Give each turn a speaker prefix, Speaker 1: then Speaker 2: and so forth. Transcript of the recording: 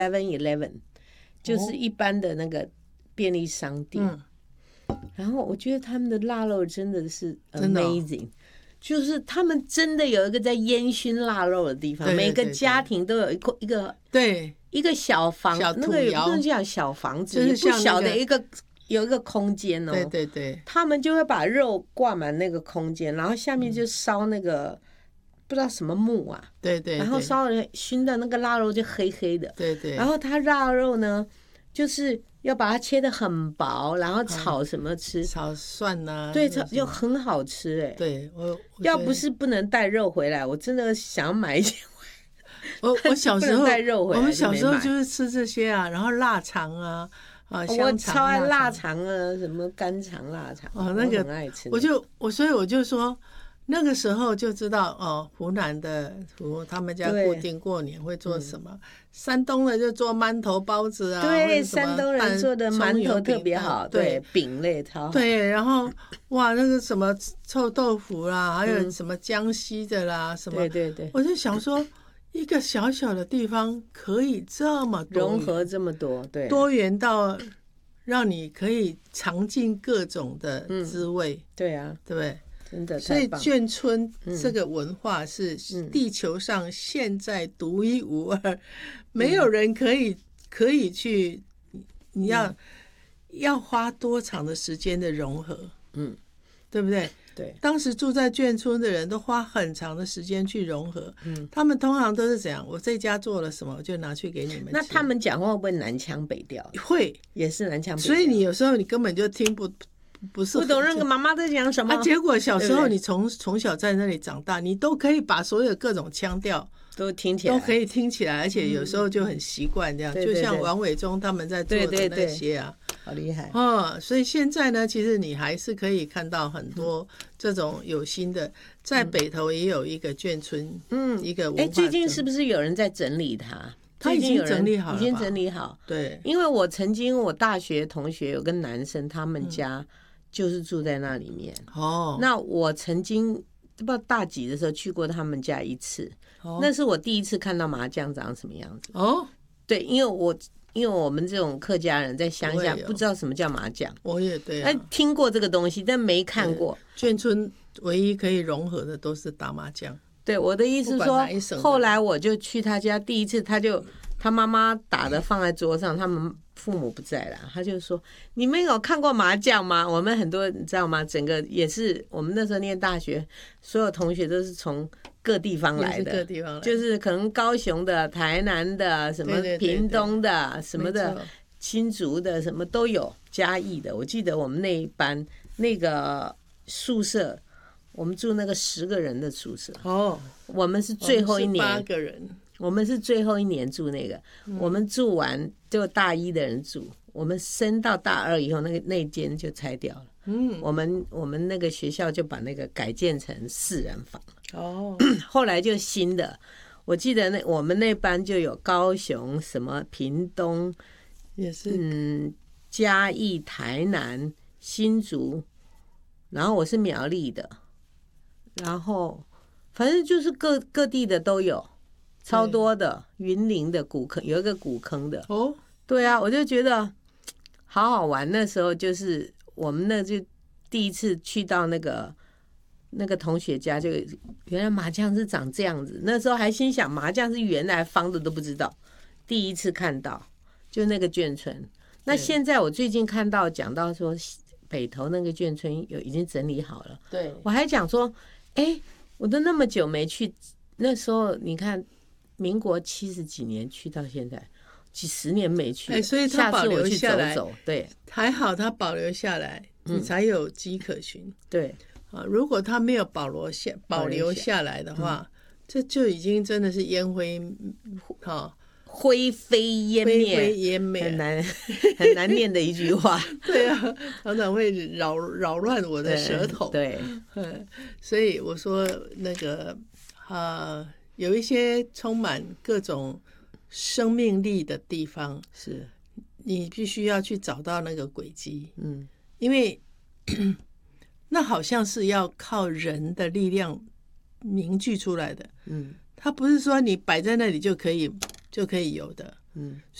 Speaker 1: 7-Eleven，就是一般的那个便利商店。然后我觉得他们的腊肉真的是 amazing，就是他们真的有一个在烟熏腊肉的地方，
Speaker 2: 对对对
Speaker 1: 每个家庭都有一个小房，那个也不能讲小房子，也不小的有一个空间哦。
Speaker 2: 对对对，
Speaker 1: 他们就会把肉挂满那个空间，然后下面就烧那个不知道什么木啊，
Speaker 2: 对对，
Speaker 1: 然后烧了熏的那个腊肉就黑黑的，
Speaker 2: 对对，
Speaker 1: 然后它腊肉呢，就是要把它切得很薄，然后炒什么吃？
Speaker 2: 炒蒜啊，
Speaker 1: 对，炒就很好吃哎。
Speaker 2: 对，
Speaker 1: 要不是不能带肉回来，我真的想买一些。
Speaker 2: 我小时候，
Speaker 1: 我
Speaker 2: 们小时候就是吃这些啊，然后腊肠啊，
Speaker 1: 我超爱腊肠啊，什么干肠、腊肠，
Speaker 2: 那个
Speaker 1: 很爱吃。
Speaker 2: 所以我就说，那个时候就知道湖南的他们家固定过年会做什么，山东的就做馒头、包子啊，
Speaker 1: 对，山东人做的馒头特别好，对，饼类超好。
Speaker 2: 对，然后哇，那个什么臭豆腐啦，还有什么江西的啦，什么，
Speaker 1: 对，
Speaker 2: 我就想说。一个小小的地方可以这么多
Speaker 1: 融合这么多，对，
Speaker 2: 多元到让你可以尝尽各种的滋味，
Speaker 1: 对啊，
Speaker 2: 对不对？
Speaker 1: 真的，
Speaker 2: 所以眷村这个文化是地球上现在独一无二，没有人可以去，你要花多长的时间的融合，对不对？
Speaker 1: 对，
Speaker 2: 当时住在眷村的人都花很长的时间去融合，他们通常都是怎样？我这家做了什么，我就拿去给你们吃。
Speaker 1: 那他们讲话会不会南腔北调？
Speaker 2: 会，
Speaker 1: 也是南腔北调。
Speaker 2: 所以你有时候你根本就听不
Speaker 1: 懂那个妈妈在讲什么。
Speaker 2: 结果小时候你从小在那里长大，你都可以把所有各种腔调
Speaker 1: 都听起来，
Speaker 2: 都可以听起来，而且有时候就很习惯这样。就像王伟忠他们在做的那些啊。
Speaker 1: 好厉害
Speaker 2: 所以现在呢，其实你还是可以看到很多这种有心的，在北投也有一个眷村，一个文化。
Speaker 1: 最近是不是有人在整理它？
Speaker 2: 他已经整理好了，
Speaker 1: 已经整理好。
Speaker 2: 对，
Speaker 1: 因为我大学同学有个男生，他们家就是住在那里面。那我曾经不知道大几的时候去过他们家一次，那是我第一次看到麻将长什么样子。对，因为我们这种客家人在乡下不知道什么叫麻将，
Speaker 2: 我也对
Speaker 1: 听过这个东西，但没看过。
Speaker 2: 眷村唯一可以融合的都是打麻将。
Speaker 1: 对，我的意思是说，后来我就去他家，第一次他妈妈打的放在桌上，他们父母不在了，他就说：“你们有看过麻将吗？”我们很多你知道吗？整个也是我们那时候念大学，所有同学都是从各地方来的，就是可能高雄的、台南的、什么屏东的、什么的、新竹的，什么都有，嘉义的。我记得我们那一班那个宿舍，我们住那个10个人的宿舍。我们是最后一年
Speaker 2: 8个人。
Speaker 1: 我们是最后一年住那个，我们住完就大一的人住，我们升到大2以后，那间就拆掉了。我们那个学校就把那个改建成4人房。后来就新的，我记得我们那班就有高雄、什么屏东，
Speaker 2: 也是
Speaker 1: 嘉义、台南、新竹，然后我是苗栗的，然后反正就是各地的都有。超多的，云林的古坑有一个古坑的对啊，我就觉得好好玩。那时候就是我们就第一次去到那个同学家，就原来麻将是长这样子。那时候还心想麻将是圆来方的都不知道，第一次看到就那个眷村。那现在我最近看到讲到说北投那个眷村已经整理好了，
Speaker 2: 对，
Speaker 1: 我还讲说，我都那么久没去，那时候你看。民国70几年去到现在，几10年没去，
Speaker 2: 所以他保留下来，
Speaker 1: 下次我去走走，对，
Speaker 2: 还好他保留下来，你才有迹可循。
Speaker 1: 对
Speaker 2: 如果他没有保留下来的话，这就已经真的是烟灰
Speaker 1: 灰飞烟灭，很难念的一句话。
Speaker 2: 对啊，常常会扰乱我的舌头。
Speaker 1: 对，
Speaker 2: 所以我说那个有一些充满各种生命力的地方，
Speaker 1: 是
Speaker 2: 你必须要去找到那个轨迹。因为那好像是要靠人的力量凝聚出来的。它不是说你摆在那里就可以有的。
Speaker 1: 嗯，